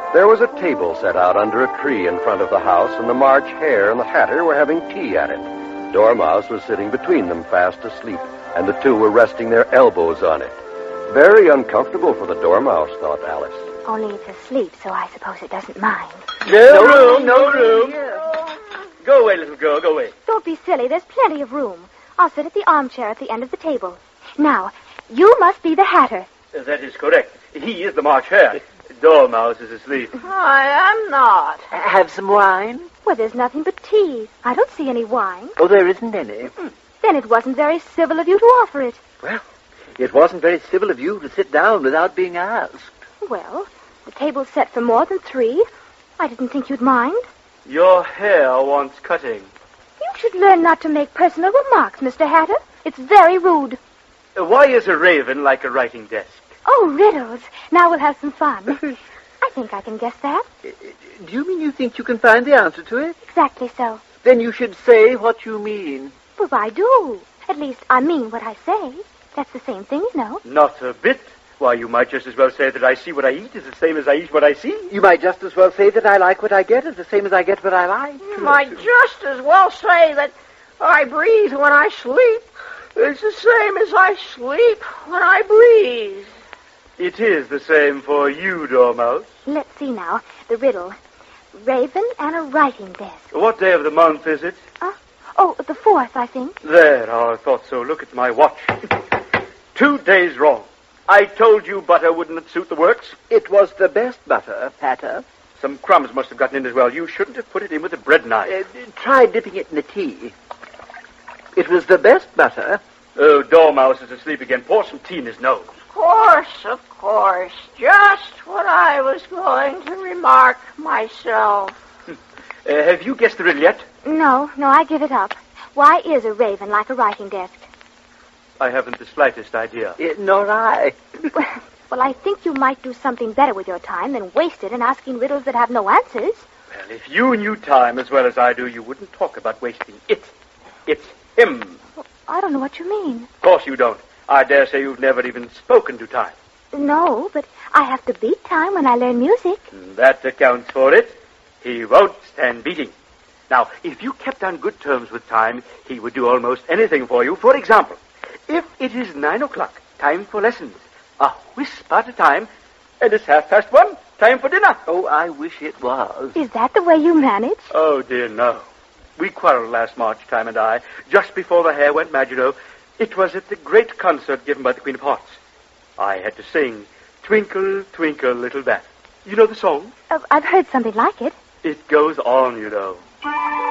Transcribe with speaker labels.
Speaker 1: There was a table set out under a tree in front of the house, and the March Hare and the Hatter were having tea at it. Dormouse was sitting between them, fast asleep, and the two were resting their elbows on it. Very uncomfortable for the Dormouse, thought Alice.
Speaker 2: Only it's asleep, so I suppose it doesn't mind.
Speaker 3: No room. Go away, little girl, go away.
Speaker 2: Don't be silly. There's plenty of room. I'll sit at the armchair at the end of the table. Now, you must be the Hatter.
Speaker 3: That is correct. He is the March Hare. Dormouse is asleep.
Speaker 4: I am not.
Speaker 5: Have some wine?
Speaker 2: Well, there's nothing but tea. I don't see any wine.
Speaker 5: Oh, there isn't any.
Speaker 2: Then it wasn't very civil of you to offer it.
Speaker 5: Well, it wasn't very civil of you to sit down without being asked.
Speaker 2: Well, the table's set for more than 3. I didn't think you'd mind.
Speaker 3: Your hair wants cutting.
Speaker 2: You should learn not to make personal remarks, Mr. Hatter. It's very rude.
Speaker 3: Why is a raven like a writing desk?
Speaker 2: Oh, riddles. Now we'll have some fun. I think I can guess that.
Speaker 5: Do you mean you think you can find the answer to it?
Speaker 2: Exactly so.
Speaker 5: Then you should say what you mean.
Speaker 2: Well, I do. At least I mean what I say. That's the same thing, you know.
Speaker 3: Not a bit. Why, you might just as well say that I see what I eat is the same as I eat what I see.
Speaker 5: You might just as well say that I like what I get is the same as I get what I like.
Speaker 4: You might just as well say that I breathe when I sleep. It's the same as I sleep when I breathe.
Speaker 3: It is the same for you, Dormouse.
Speaker 2: Let's see now. The riddle. Raven and a writing desk.
Speaker 3: What day of the month is it?
Speaker 2: The 4th, I think.
Speaker 3: There, I thought so. Look at my watch. 2 days wrong. I told you butter wouldn't suit the works.
Speaker 5: It was the best butter, Hatter.
Speaker 3: Some crumbs must have gotten in as well. You shouldn't have put it in with a bread knife.
Speaker 5: Try dipping it in the tea. It was the best butter.
Speaker 3: Oh, Dormouse is asleep again. Pour some tea in his nose.
Speaker 4: Of course. Just what I was going to remark myself.
Speaker 3: Have you guessed the riddle yet?
Speaker 2: No, I give it up. Why is a raven like a writing desk?
Speaker 3: I haven't the slightest idea.
Speaker 5: Nor I.
Speaker 2: Well, I think you might do something better with your time than waste it in asking riddles that have no answers.
Speaker 3: Well, if you knew time as well as I do, you wouldn't talk about wasting it. It's him.
Speaker 2: Well, I don't know what you mean.
Speaker 3: Of course you don't. I dare say you've never even spoken to time.
Speaker 2: No, but I have to beat time when I learn music.
Speaker 3: That accounts for it. He won't stand beating. Now, if you kept on good terms with time, he would do almost anything for you. For example, if it is 9 o'clock, time for lessons, a wisp at a time, and it's 1:30, time for dinner.
Speaker 5: Oh, I wish it was.
Speaker 2: Is that the way you manage?
Speaker 3: Oh, dear, no. We quarreled last March, Time and I, just before the Hare went mad, you know. It was at the great concert given by the Queen of Hearts. I had to sing Twinkle, Twinkle, Little Bat. You know the song?
Speaker 2: I've heard something like it.
Speaker 3: It goes on, you know.